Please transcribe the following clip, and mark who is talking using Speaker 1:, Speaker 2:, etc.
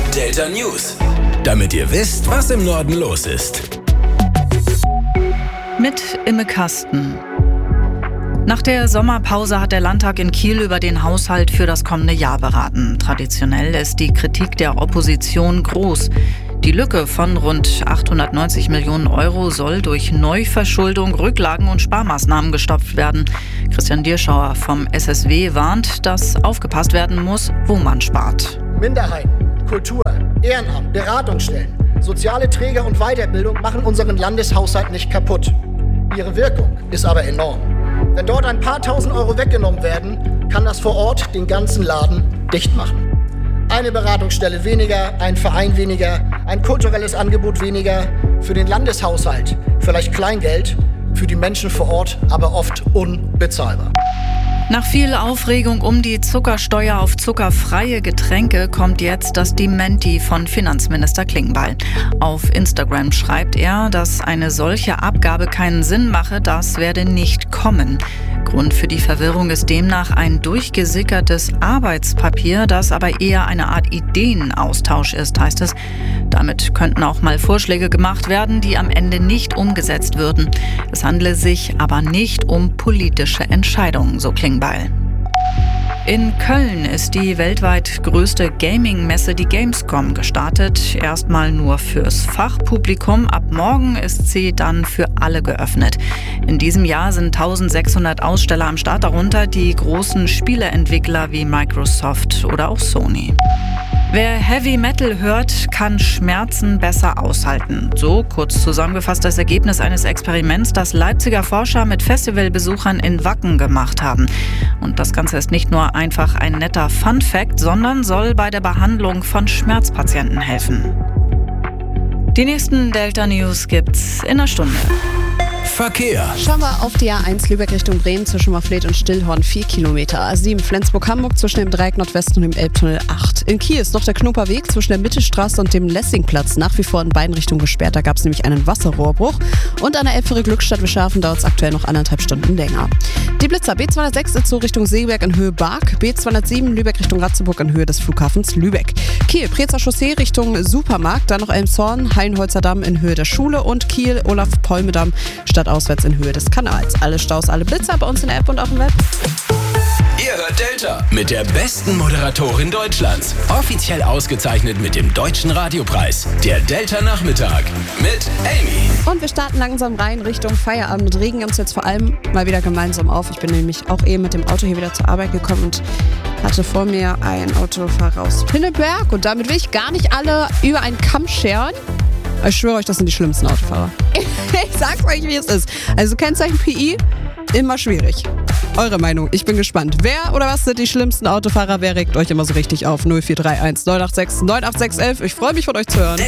Speaker 1: Delta News. Damit ihr wisst, was im Norden los ist.
Speaker 2: Mit Imme Kasten. Nach der Sommerpause hat der Landtag in Kiel über den Haushalt für das kommende Jahr beraten. Traditionell ist die Kritik der Opposition groß. Die Lücke von rund 890 Millionen Euro soll durch Neuverschuldung, Rücklagen und Sparmaßnahmen gestopft werden. Christian Dierschauer vom SSW warnt, dass aufgepasst werden muss, wo man spart.
Speaker 3: Minderheiten, Kultur, Ehrenamt, Beratungsstellen, soziale Träger und Weiterbildung machen unseren Landeshaushalt nicht kaputt. Ihre Wirkung ist aber enorm. Wenn dort ein paar tausend Euro weggenommen werden, kann das vor Ort den ganzen Laden dicht machen. Eine Beratungsstelle weniger, ein Verein weniger, ein kulturelles Angebot weniger, für den Landeshaushalt vielleicht Kleingeld, für die Menschen vor Ort aber oft unbezahlbar.
Speaker 2: Nach viel Aufregung um die Zuckersteuer auf zuckerfreie Getränke kommt jetzt das Dementi von Finanzminister Klingbeil. Auf Instagram schreibt er, dass eine solche Abgabe keinen Sinn mache, das werde nicht kommen. Grund für die Verwirrung ist demnach ein durchgesickertes Arbeitspapier, das aber eher eine Art Ideenaustausch ist, heißt es. Damit könnten auch mal Vorschläge gemacht werden, die am Ende nicht umgesetzt würden. Es handle sich aber nicht um politische Entscheidungen, so Klingbeil. In Köln ist die weltweit größte Gaming-Messe, die Gamescom, gestartet. Erstmal nur fürs Fachpublikum. Ab morgen ist sie dann für alle geöffnet. In diesem Jahr sind 1600 Aussteller am Start, darunter die großen Spieleentwickler wie Microsoft oder auch Sony. Wer Heavy Metal hört, kann Schmerzen besser aushalten. So kurz zusammengefasst das Ergebnis eines Experiments, das Leipziger Forscher mit Festivalbesuchern in Wacken gemacht haben. Und das Ganze ist nicht nur einfach ein netter Fun-Fact, sondern soll bei der Behandlung von Schmerzpatienten helfen. Die nächsten Delta News gibt's in einer Stunde.
Speaker 1: Verkehr.
Speaker 4: Schauen wir auf die A1 Lübeck Richtung Bremen zwischen Marfleet und Stillhorn 4 Kilometer. A7 Flensburg-Hamburg zwischen dem Dreieck Nordwesten und dem Elbtunnel 8. In Kiel ist noch der Knoperweg zwischen der Mittelstraße und dem Lessingplatz nach wie vor in beiden Richtungen gesperrt. Da gab es nämlich einen Wasserrohrbruch. Und an der Elbfähre Glückstadt-Wischhafen dauert es aktuell noch 1,5 Stunden länger. Die Blitzer B206 ist so Richtung Seeberg in Höhe Bark, B207 Lübeck Richtung Ratzeburg in Höhe des Flughafens Lübeck. Kiel, Preetzer Chaussee Richtung Supermarkt, dann noch Elmshorn, Heilenholzer Damm in Höhe der Schule und Kiel, Olaf-Polme-Damm stadtauswärts in Höhe des Kanals. Alle Staus, alle Blitzer bei uns in der App und auch im Web.
Speaker 1: Ihr hört Delta mit der besten Moderatorin Deutschlands. Offiziell ausgezeichnet mit dem Deutschen Radiopreis. Der Delta-Nachmittag mit Amy.
Speaker 4: Und wir starten langsam rein Richtung Feierabend und regen uns jetzt vor allem mal wieder gemeinsam auf. Ich bin nämlich auch eben mit dem Auto hier wieder zur Arbeit gekommen und hatte vor mir ein Autofahrer aus Pinneberg. Und damit will ich gar nicht alle über einen Kamm scheren. Ich schwöre euch, das sind die schlimmsten Autofahrer. Ich sag's euch, wie es ist. Also Kennzeichen PI, immer schwierig. Eure Meinung, ich bin gespannt. Wer oder was sind die schlimmsten Autofahrer? Wer regt euch immer so richtig auf? 0431 986 98611. Ich freue mich, von euch zu hören.